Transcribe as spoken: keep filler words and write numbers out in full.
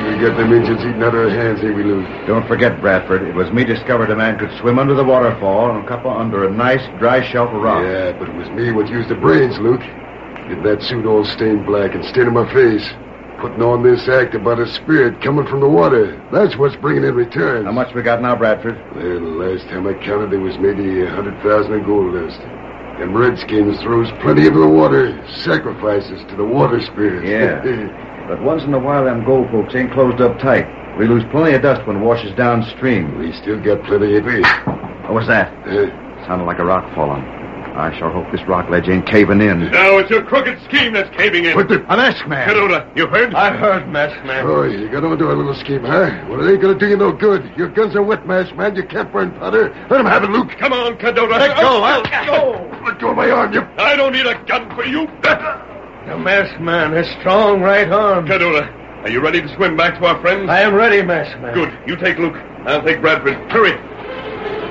We got them Indians eating out of our hands, ain't we, Luke? Don't forget, Bradford, it was me discovered a man could swim under the waterfall and come under a nice, dry shelf of rock. Yeah, but it was me what used the brains, Luke. Getting that suit all stained black and staining my face. Putting on this act about a spirit coming from the water. That's what's bringing in returns. How much we got now, Bradford? Well, last time I counted, there was maybe a hundred thousand in gold dust. Them redskins throws plenty into the water. Sacrifices to the water spirits. Yeah. But once in a while, them gold folks ain't closed up tight. We lose plenty of dust when it washes downstream. We still got plenty of it. What was that? Uh, Sounded like a rock falling. I sure hope this rock ledge ain't caving in. Now it's your crooked scheme that's caving in. What the... A masked man. Cadota, you heard? I heard, masked man. Oh, you got onto our little scheme, huh? Well, it ain't gonna do you no good. Your guns are wet, masked man. You can't burn powder. Let him have it, Luke. Come on, Cadota. Let go. I'll go. Let go of my arm, you... I don't need a gun for you. The masked man has strong right arm. Cadota, are you ready to swim back to our friends? I am ready, masked man. Good. You take Luke. I'll take Bradford. Hurry.